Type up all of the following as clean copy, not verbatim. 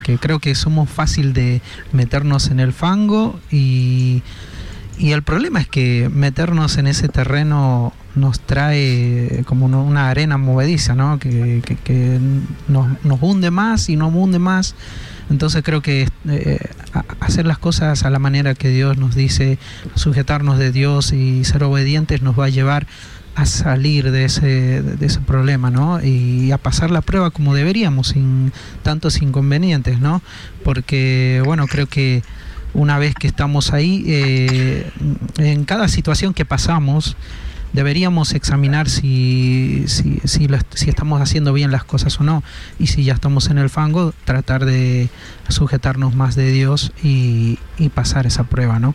que creo que somos fácil de meternos en el fango y el problema es que meternos en ese terreno nos trae como una arena movediza, ¿no? Que nos hunde más y nos hunde más. Entonces creo que hacer las cosas a la manera que Dios nos dice, sujetarnos de Dios y ser obedientes nos va a llevar a salir de ese problema, ¿no? Y a pasar la prueba como deberíamos, sin tantos inconvenientes, ¿no? Porque, bueno, creo que una vez que estamos ahí, en cada situación que pasamos, deberíamos examinar si estamos haciendo bien las cosas o no, y si ya estamos en el fango, tratar de sujetarnos más de Dios y pasar esa prueba, ¿no?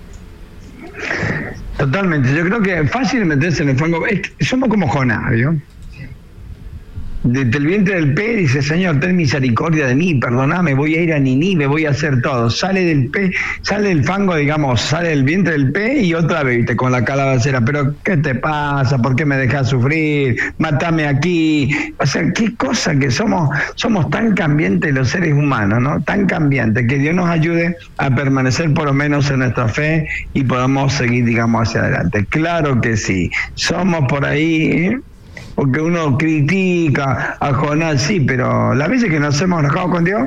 Totalmente, yo creo que es fácil meterse en el fango. Somos como Jonás, ¿vio? Desde el vientre del pez dice: Señor, ten misericordia de mí, perdóname, voy a ir a Nínive, voy a hacer todo. Sale del pez, sale del fango, digamos, sale del vientre del pez y otra vez, ¿viste? Con la calabacera. Pero, ¿qué te pasa? ¿Por qué me dejas sufrir? Mátame aquí. O sea, qué cosa que somos tan cambiantes los seres humanos, ¿no? Tan cambiantes, que Dios nos ayude a permanecer por lo menos en nuestra fe y podamos seguir, digamos, hacia adelante. Claro que sí. Somos por ahí, porque uno critica a Jonás, sí, pero las veces que nos hemos enojado con Dios,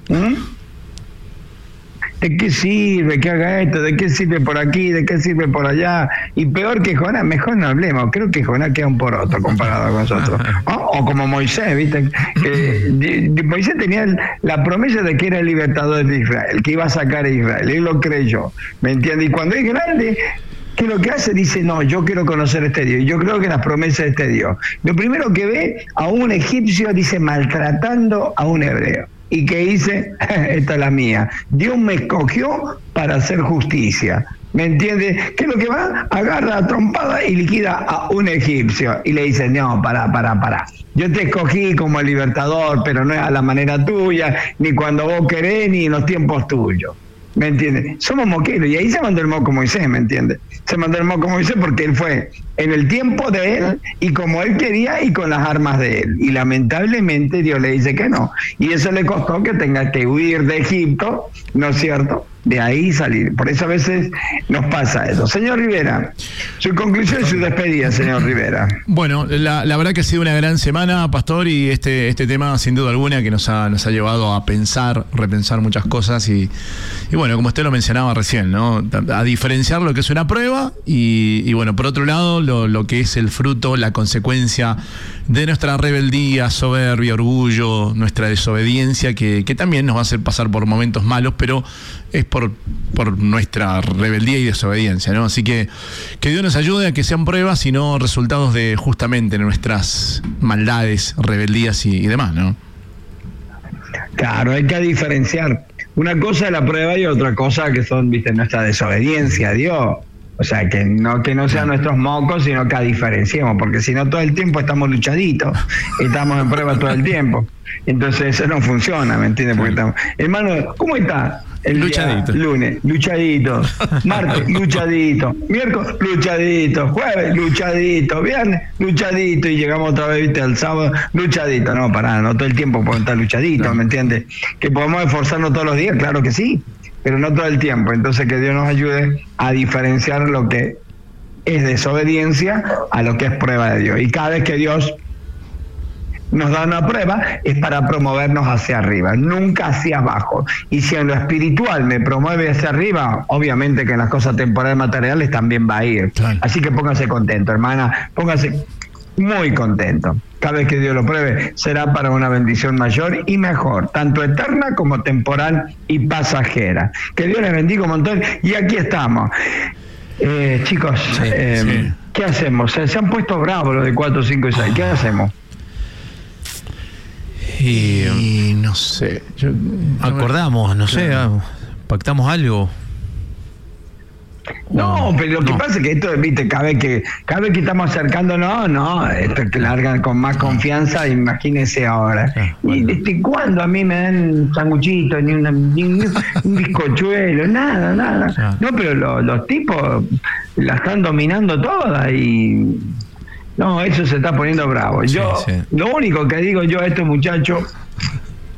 ¿de qué sirve que haga esto? ¿De qué sirve por aquí? ¿De qué sirve por allá? Y peor que Jonás, mejor no hablemos. Creo que Jonás queda un poroto comparado con nosotros. O como Moisés, ¿viste? Moisés tenía la promesa de que era el libertador de Israel, que iba a sacar a Israel. Él lo creyó, ¿me entiendes? Y cuando es grande, ¿qué es lo que hace? Dice: no, yo quiero conocer a este Dios, yo creo que las promesas de este Dios. Lo primero que ve a un egipcio, dice, maltratando a un hebreo. ¿Y qué dice? Esta es la mía. Dios me escogió para hacer justicia. ¿Me entiende? ¿Qué es lo que va? Agarra a trompada y liquida a un egipcio. Y le dice: no, pará. Yo te escogí como el libertador, pero no es a la manera tuya, ni cuando vos querés, ni en los tiempos tuyos. ¿Me entiende? Somos moqueros, y ahí se mandó el moco Moisés, ¿me entiende? Se mandó el moco Moisés porque él fue en el tiempo de él y como él quería y con las armas de él. Y lamentablemente Dios le dice que no. Y eso le costó que tenga que huir de Egipto, ¿no es cierto? De ahí salir. Por eso a veces nos pasa eso. Señor Rivera, su conclusión y su despedida, señor Rivera. Bueno, la verdad que ha sido una gran semana, Pastor, y este tema sin duda alguna que nos ha llevado a pensar, repensar muchas cosas y bueno, como usted lo mencionaba recién, ¿no? A diferenciar lo que es una prueba y bueno, por otro lado, lo que es el fruto, la consecuencia de nuestra rebeldía, soberbia, orgullo, nuestra desobediencia, que también nos va a hacer pasar por momentos malos, pero es por nuestra rebeldía y desobediencia, ¿no? Así que Dios nos ayude a que sean pruebas y no resultados de justamente nuestras maldades, rebeldías y demás, ¿no? Claro, hay que diferenciar. Una cosa es la prueba y otra cosa que son, viste, nuestra desobediencia a Dios. O sea, que no sean nuestros mocos, sino que diferenciemos, porque si no todo el tiempo estamos luchaditos, estamos en prueba todo el tiempo. Entonces eso no funciona, ¿me entiendes? Porque estamos... Hermano, ¿cómo está? El luchadito. Lunes, luchadito. Martes, luchadito. Miércoles, luchadito. Jueves, luchadito. Viernes, luchadito. Y llegamos otra vez, viste, al sábado, luchadito. No, pará, no todo el tiempo podemos estar luchaditos, ¿me entiendes? Que podemos esforzarnos todos los días, claro que sí, pero no todo el tiempo. Entonces que Dios nos ayude a diferenciar lo que es desobediencia a lo que es prueba de Dios. Y cada vez que Dios nos da una prueba es para promovernos hacia arriba, nunca hacia abajo. Y si en lo espiritual me promueve hacia arriba, obviamente que en las cosas temporales materiales también va a ir. Claro. Así que póngase contento, hermana, póngase muy contento. Cada vez que Dios lo pruebe será para una bendición mayor y mejor, tanto eterna como temporal y pasajera. Que Dios les bendiga un montón. Y aquí estamos. Chicos, sí. ¿Qué hacemos? Se han puesto bravos los de 4, 5 y 6. ¿Qué hacemos? Y no sé. Acordamos, no sé, pactamos algo. No, pero lo que pasa es que esto, viste, cada vez que estamos acercándonos, esto te largan con más confianza, imagínense ahora. Bueno. ¿Y desde cuándo a mí me dan sanguchito, ni un bizcochuelo, nada? Claro. No, pero los tipos la están dominando toda y... No, eso se está poniendo bravo. Yo, lo único que digo yo a estos muchachos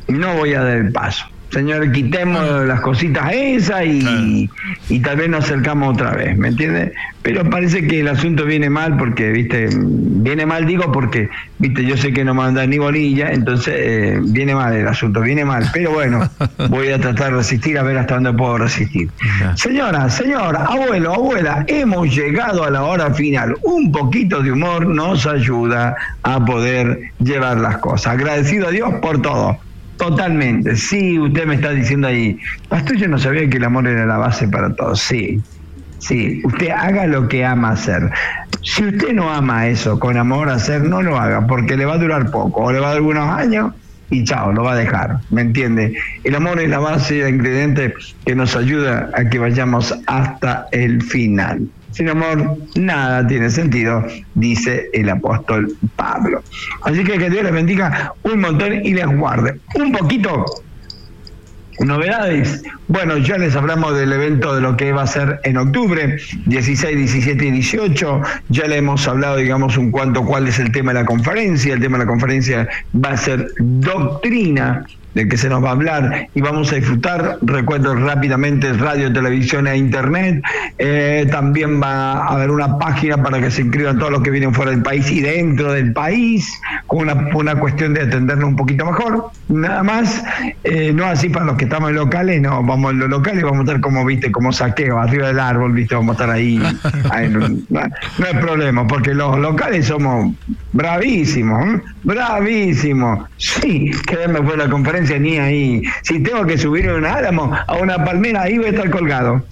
no voy a dar el paso. Señor, quitemos las cositas esas y tal vez nos acercamos otra vez, ¿me entiendes? Pero parece que el asunto viene mal porque, viste, viene mal digo porque, viste, yo sé que no me van a dar ni bolilla, entonces viene mal el asunto, viene mal. Pero bueno, voy a tratar de resistir a ver hasta dónde puedo resistir. Señora, señor, abuelo, abuela, hemos llegado a la hora final. Un poquito de humor nos ayuda a poder llevar las cosas. Agradecido a Dios por todo. Totalmente, sí, usted me está diciendo ahí, pastor, yo no sabía que el amor era la base para todo. Sí, usted haga lo que ama hacer. Si usted no ama eso con amor hacer, no lo haga, porque le va a durar poco, o le va a dar algunos años y chao, lo va a dejar, ¿me entiende? El amor es la base y el ingrediente que nos ayuda a que vayamos hasta el final. Sin amor, nada tiene sentido, dice el apóstol Pablo. Así que Dios les bendiga un montón y les guarde. Un poquito, novedades. Bueno, ya les hablamos del evento de lo que va a ser en octubre, 16, 17 y 18. Ya le hemos hablado, digamos, un cuanto cuál es el tema de la conferencia. El tema de la conferencia va a ser doctrina, de que se nos va a hablar y vamos a disfrutar. Recuerdo rápidamente radio, televisión e internet. También va a haber una página para que se inscriban todos los que vienen fuera del país y dentro del país, con una cuestión de atendernos un poquito mejor, nada más. No así para los que estamos en locales, no, vamos en los locales, vamos a estar como, viste, como saqueo, arriba del árbol, viste, vamos a estar ahí no hay problema, porque los locales somos bravísimos, bravísimos. Sí, quédeme fuera de la conferencia, ni ahí. Si tengo que subir un álamo a una palmera, ahí voy a estar colgado.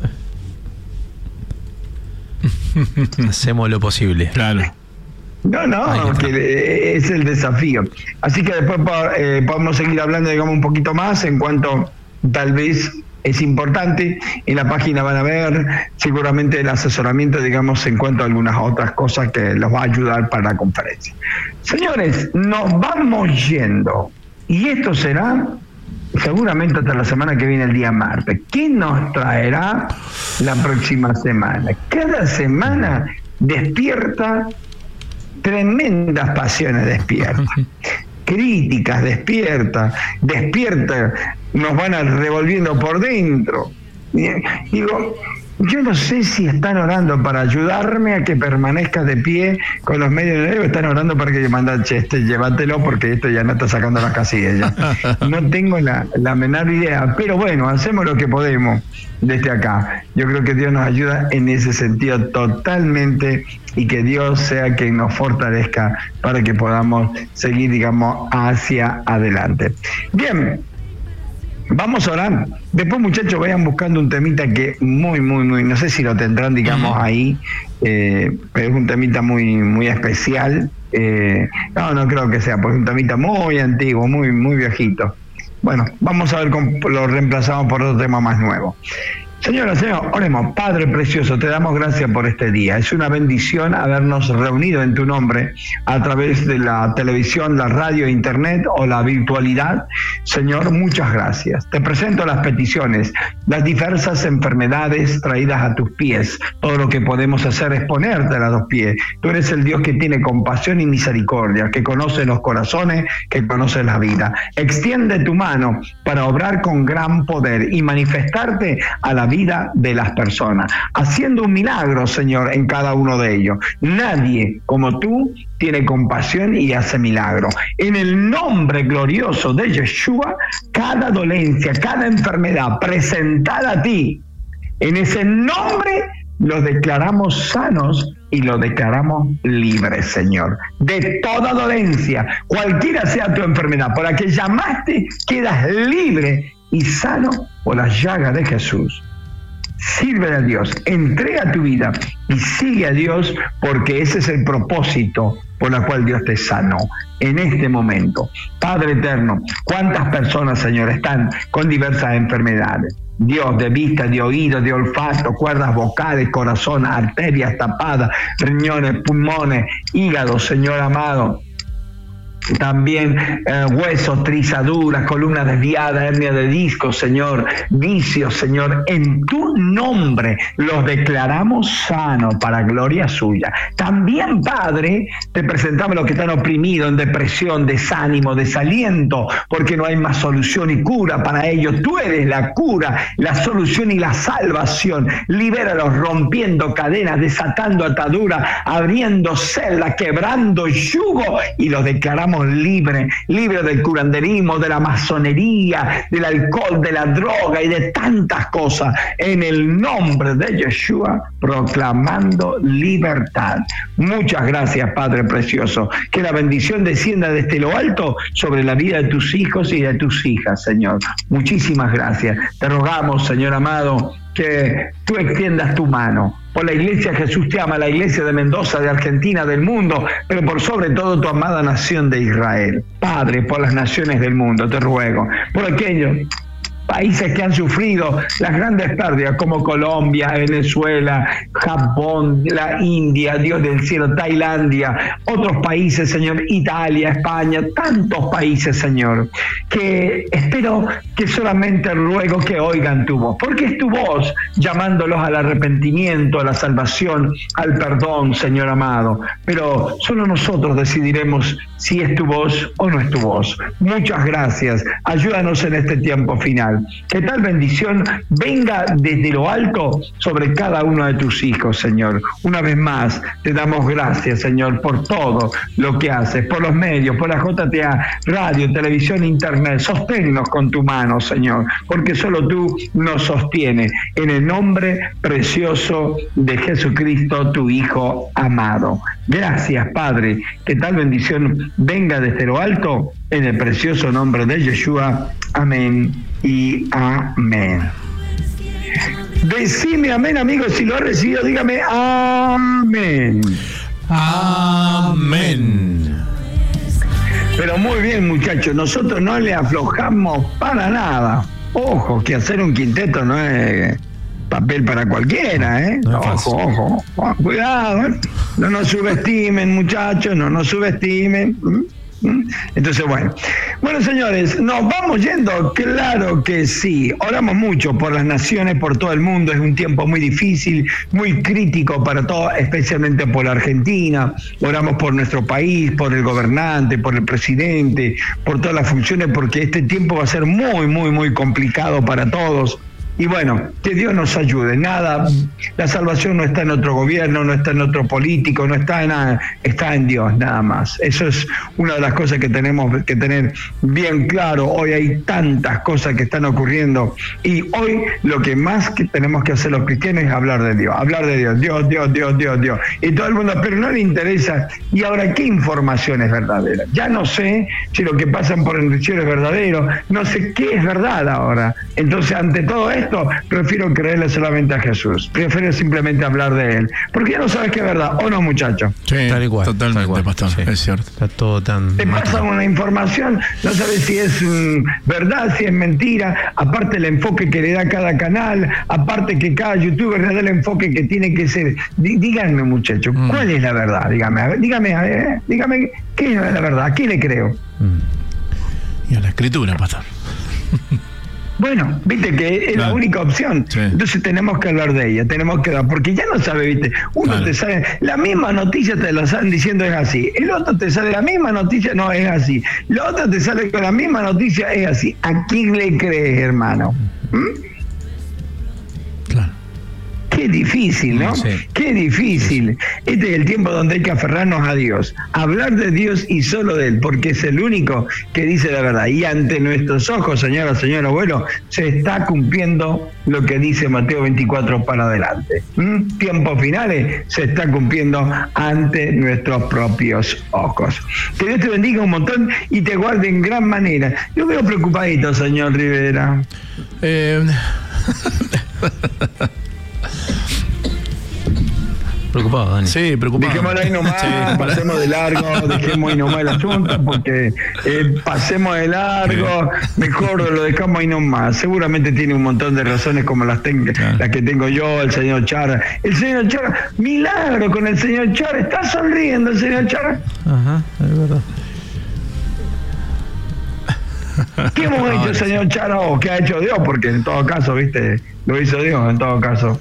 Hacemos lo posible. Claro. No, que es el desafío. Así que después podemos seguir hablando, digamos, un poquito más en cuanto tal vez es importante. En la página van a ver seguramente el asesoramiento, digamos, en cuanto a algunas otras cosas que los va a ayudar para la conferencia. Señores, nos vamos yendo. Y esto será seguramente hasta la semana que viene, el día martes. ¿Qué nos traerá la próxima semana? Cada semana despierta tremendas pasiones, despierta críticas, despierta, nos van revolviendo por dentro. Digo, yo no sé si están orando para ayudarme a que permanezca de pie con los medios de o están orando para que yo mande, llévatelo porque esto ya no está sacando las casillas. No tengo la menor idea, pero bueno, hacemos lo que podemos desde acá. Yo creo que Dios nos ayuda en ese sentido totalmente y que Dios sea quien nos fortalezca para que podamos seguir, digamos, hacia adelante. Bien. Vamos a orar. Después, muchachos, vayan buscando un temita que muy, no sé si lo tendrán, digamos, ahí, pero es un temita muy especial. No creo que sea, pues es un temita muy antiguo, muy viejito. Bueno, vamos a ver cómo lo reemplazamos por otro tema más nuevo. Señoras, señores, oremos. Padre precioso, te damos gracias por este día. Es una bendición habernos reunido en tu nombre a través de la televisión, la radio, internet o la virtualidad. Señor, muchas gracias. Te presento las peticiones, las diversas enfermedades traídas a tus pies. Todo lo que podemos hacer es ponerte a los pies. Tú eres el Dios que tiene compasión y misericordia, que conoce los corazones, que conoce la vida. Extiende tu mano para obrar con gran poder y manifestarte a la vida de las personas, haciendo un milagro, Señor, en cada uno de ellos. Nadie como tú tiene compasión y hace milagro. En el nombre glorioso de Yeshua, cada dolencia, cada enfermedad presentada a ti, en ese nombre los declaramos sanos y los declaramos libres, Señor, de toda dolencia, cualquiera sea tu enfermedad, por la que llamaste, quedas libre y sano por las llagas de Jesús. Sirve a Dios, entrega tu vida y sigue a Dios, porque ese es el propósito por el cual Dios te sanó en este momento. Padre eterno, ¿cuántas personas, Señor, están con diversas enfermedades? Dios, de vista, de oído, de olfato, cuerdas vocales, corazón, arterias tapadas, riñones, pulmones, hígado, Señor amado. también huesos, trizaduras, columnas desviadas, hernia de disco, Señor, vicios, Señor, en tu nombre los declaramos sanos para gloria suya. También, Padre, te presentamos los que están oprimidos en depresión, desánimo, desaliento, porque no hay más solución y cura para ellos. Tú eres la cura, la solución y la salvación. Libéralos rompiendo cadenas, desatando ataduras, abriendo celdas, quebrando yugo, y los declaramos libres del curanderismo, de la masonería, del alcohol, de la droga y de tantas cosas, en el nombre de Yeshua, proclamando libertad. Muchas gracias, Padre precioso, que la bendición descienda desde lo alto sobre la vida de tus hijos y de tus hijas, Señor. Muchísimas gracias. Te rogamos, Señor amado, que tú extiendas tu mano por la iglesia Jesús te ama, la iglesia de Mendoza, de Argentina, del mundo, pero por sobre todo tu amada nación de Israel. Padre, por las naciones del mundo, te ruego, por aquellos países que han sufrido las grandes pérdidas como Colombia, Venezuela, Japón, la India, Dios del cielo, Tailandia, otros países, Señor, Italia, España, tantos países, Señor, que espero que solamente ruego que oigan tu voz, porque es tu voz llamándolos al arrepentimiento, a la salvación, al perdón, Señor amado, pero solo nosotros decidiremos si es tu voz o no es tu voz. Muchas gracias, ayúdanos en este tiempo final. Que tal bendición venga desde lo alto sobre cada uno de tus hijos, Señor. Una vez más, te damos gracias, Señor, por todo lo que haces, por los medios, por la JTA, radio, televisión, internet. Sosténnos con tu mano, Señor, porque solo tú nos sostienes. En el nombre precioso de Jesucristo, tu Hijo amado. Gracias, Padre. Que tal bendición venga desde lo alto, en el precioso nombre de Yeshua. Amén y amén. Decime amén, amigos, si lo has recibido, dígame amén. Amén. Pero muy bien, muchachos, nosotros no le aflojamos para nada. Ojo, que hacer un quinteto no es papel para cualquiera, ¿eh? No es fácil. Ojo, cuidado, ¿eh? No nos subestimen, muchachos, no nos subestimen. Entonces, bueno, señores, nos vamos yendo, claro que sí. Oramos mucho por las naciones, por todo el mundo. Es un tiempo muy difícil, muy crítico para todo, especialmente por la Argentina. Oramos por nuestro país, por el gobernante, por el presidente, por todas las funciones, porque este tiempo va a ser muy, muy, muy complicado para todos. Y bueno, que Dios nos ayude. Nada, la salvación no está en otro gobierno, no está en otro político, no está en nada, está en Dios, nada más. Eso es una de las cosas que tenemos que tener bien claro. Hoy hay tantas cosas que están ocurriendo y hoy lo que más que tenemos que hacer los cristianos es hablar de Dios, Dios. Y todo el mundo, pero no le interesa. Y ahora, ¿qué información es verdadera? Ya no sé si lo que pasan por el noticiero es verdadero, no sé qué es verdad ahora. Entonces, ante todo esto, prefiero creerle solamente a Jesús. Prefiero simplemente hablar de Él. Porque ya no sabes qué es verdad, ¿o no, muchacho? Sí, tal igual, totalmente, tal igual, pastor, sí. es cierto. Está todo tan... Te pasan una información, no sabes si es verdad, si es mentira, aparte el enfoque que le da cada canal, aparte que cada youtuber le da el enfoque que tiene que ser. Díganme, muchachos, ¿cuál es la verdad? Dígame, ¿qué es la verdad? ¿A quién le creo? Y a la escritura, pastor. Bueno, viste que es la única opción. Sí. Entonces tenemos que hablar de ella, porque ya no sabe, viste, uno te sale, la misma noticia te lo salen diciendo es así, el otro te sale la misma noticia, no es así, la otra te sale con la misma noticia, es así. ¿A quién le crees, hermano? Claro. Qué difícil, ¿no? Sí. Qué difícil. Este es el tiempo donde hay que aferrarnos a Dios, hablar de Dios y solo de Él, porque es el único que dice la verdad. Y ante nuestros ojos, señora, abuelo, se está cumpliendo lo que dice Mateo 24 para adelante. Tiempos finales se está cumpliendo ante nuestros propios ojos. Que Dios te bendiga un montón y te guarde en gran manera. Yo veo preocupadito, señor Rivera. Preocupado, Dani. Sí, preocupado. Dejémoslo ahí nomás, sí, pasemos de largo, dejemos ahí nomás el asunto, porque pasemos de largo, mejor lo dejamos ahí nomás. Seguramente tiene un montón de razones como las que tengo yo, el señor Chara. El señor Chara, milagro con el señor Chara, está sonriendo el señor Chara. Ajá, es verdad. ¿Qué hemos hecho, señor Charo? ¿Qué ha hecho Dios? Porque en todo caso, viste, lo hizo Dios, en todo caso.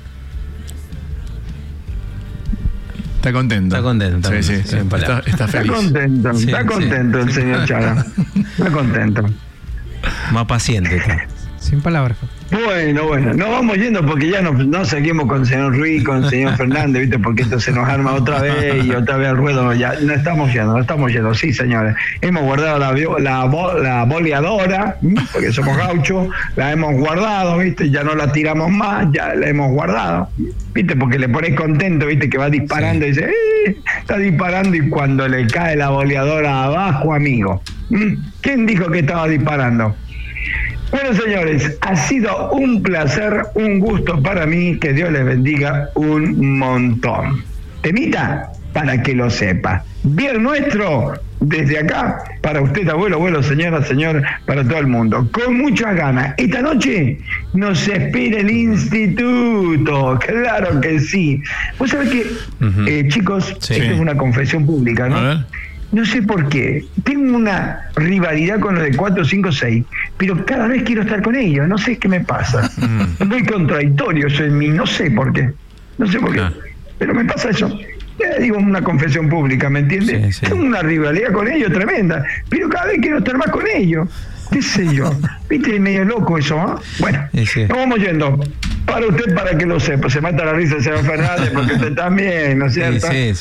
Está contento. Está contento. Sí. Está feliz. Está contento el señor Charo. Está contento. Más paciente está. Sin palabras. Bueno, nos vamos yendo porque ya no seguimos con el señor Ruiz, con el señor Fernández, ¿viste? Porque esto se nos arma otra vez y otra vez al ruedo. Ya no estamos yendo, sí, señores. Hemos guardado la boleadora, porque somos gauchos, la hemos guardado, ¿viste? Ya no la tiramos más, ya la hemos guardado, ¿viste? Porque le pones contento, ¿viste? Que va disparando y dice, está disparando, y cuando le cae la boleadora abajo, amigo. ¿Quién dijo que estaba disparando? Bueno, señores, ha sido un placer, un gusto para mí, que Dios les bendiga un montón. Temita, para que lo sepa. Bien nuestro, desde acá, para usted, abuelo, señora, señor, para todo el mundo. Con muchas ganas. Esta noche nos espera el instituto, claro que sí. Vos sabés que, chicos, esto es una confesión pública, ¿no? A ver. No sé por qué. Tengo una rivalidad con los de 4, 5, 6, pero cada vez quiero estar con ellos. No sé qué me pasa. Muy contradictorio eso en mí. No sé por qué. Pero me pasa eso. Ya digo, una confesión pública, ¿me entiendes? Sí. Tengo una rivalidad con ellos tremenda, pero cada vez quiero estar más con ellos. ¿Qué sé yo? ¿Viste? Medio loco eso, ¿no? Bueno, nos vamos yendo. Para usted, para que lo sepa. Se mata la risa el señor Fernández, porque usted también, ¿no es cierto? Sí.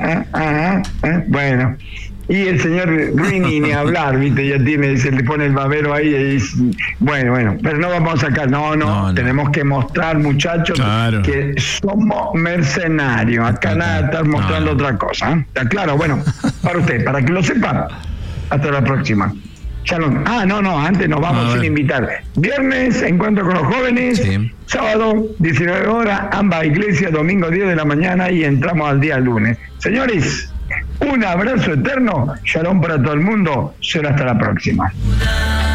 Bueno. Y el señor Rini ni hablar, ¿viste? Ya se le pone el babero ahí y dice, bueno, pero no vamos a sacar, no. Tenemos que mostrar, muchachos, que somos mercenarios. Acá nada, estar mostrando otra cosa. ¿Está claro? Bueno, para usted, para que lo sepa. Hasta la próxima. Shalom. Antes nos vamos sin invitar. Viernes, encuentro con los jóvenes. Sí. Sábado, 19 horas, ambas iglesias, domingo 10 de la mañana y entramos al día lunes. Señores, un abrazo eterno. Shalom para todo el mundo. Será hasta la próxima.